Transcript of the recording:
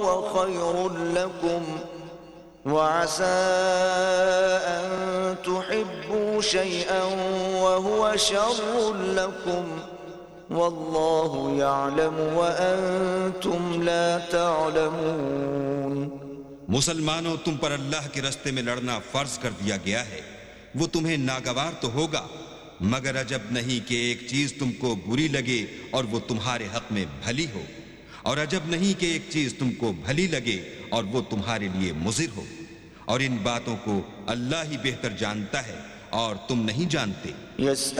खैरुल लकुम वअसा अन तुहिब्बू शैअन वहुवा शर्रुल लकुम वल्लाहु यअलमु व अंतुम ला तअलमून। मुसलमानों, तुम पर अल्लाह के रास्ते में लड़ना फर्ज कर दिया गया है। वो तुम्हें नागवार तो होगा, मगर अजब नहीं कि एक चीज तुमको बुरी लगे और वो तुम्हारे हक में भली हो, और अजब नहीं कि एक चीज तुमको भली लगे और वो तुम्हारे लिए मुज़िर हो। और इन बातों को अल्लाह ही बेहतर जानता है और तुम नहीं जानते।